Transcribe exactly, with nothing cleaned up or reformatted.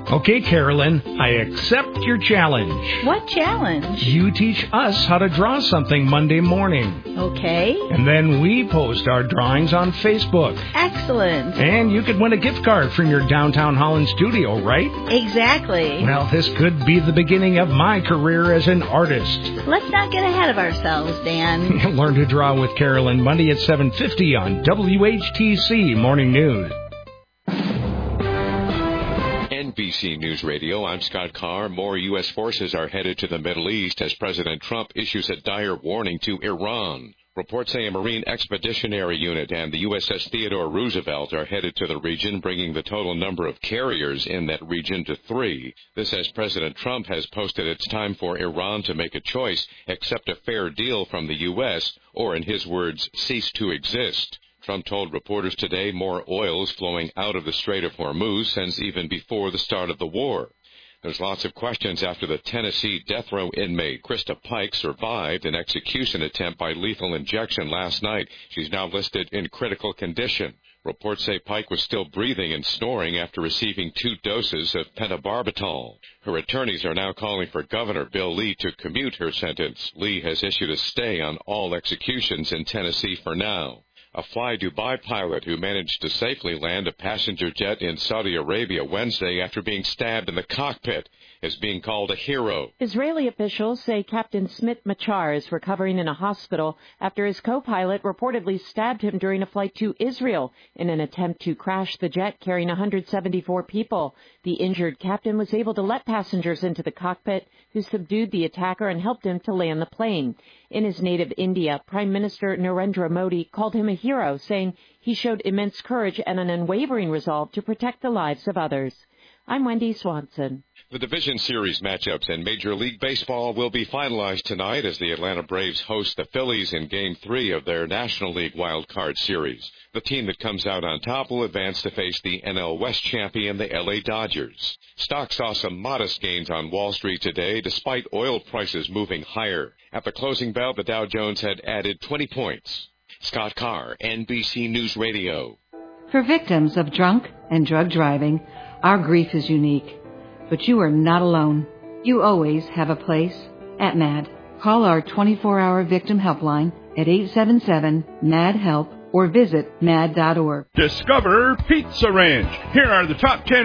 Okay, Carolyn, I accept your challenge. What challenge? You teach us how to draw something Monday morning. Okay. And then we post our drawings on Facebook. Excellent. And you could win a gift card from your downtown Holland studio, right? Exactly. Well, this could be the beginning of my career as an artist. Let's not get ahead of ourselves, Dan. Learn to draw with Carolyn Monday at seven fifty on W H T C Morning News. N B C News Radio, I'm Scott Carr. More U S forces are headed to the Middle East as President Trump issues a dire warning to Iran. Reports say a Marine Expeditionary Unit and the U S S Theodore Roosevelt are headed to the region, bringing the total number of carriers in that region to three. This as President Trump has posted it's time for Iran to make a choice, accept a fair deal from the U S, or in his words, cease to exist. Trump told reporters today more oil is flowing out of the Strait of Hormuz since even before the start of the war. There's lots of questions after the Tennessee death row inmate Krista Pike survived an execution attempt by lethal injection last night. She's now listed in critical condition. Reports say Pike was still breathing and snoring after receiving two doses of pentobarbital. Her attorneys are now calling for Governor Bill Lee to commute her sentence. Lee has issued a stay on all executions in Tennessee for now. A Fly Dubai pilot who managed to safely land a passenger jet in Saudi Arabia Wednesday after being stabbed in the cockpit is being called a hero. Israeli officials say Captain Smit Machar is recovering in a hospital after his co-pilot reportedly stabbed him during a flight to Israel in an attempt to crash the jet carrying one hundred seventy-four people. The injured captain was able to let passengers into the cockpit, who subdued the attacker and helped him to land the plane. In his native India, Prime Minister Narendra Modi called him a hero, saying he showed immense courage and an unwavering resolve to protect the lives of others. I'm Wendy Swanson. The Division Series matchups in Major League Baseball will be finalized tonight as the Atlanta Braves host the Phillies in Game three of their National League Wild Card Series. The team that comes out on top will advance to face the N L West champion, the L A Dodgers. Stocks saw some modest gains on Wall Street today, despite oil prices moving higher. At the closing bell, the Dow Jones had added twenty points. Scott Carr, N B C News Radio. For victims of drunk and drug driving, our grief is unique. But you are not alone. You always have a place at MAD. Call our twenty-four hour victim helpline at eight seven seven, M A D, HELP or visit mad dot org. Discover Pizza Ranch. Here are the top ten